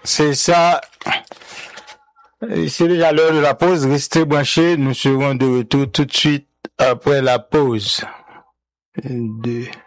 C'est ça. C'est déjà l'heure de la pause. Restez branchés. Nous serons de retour tout de suite après la pause. 1, 2.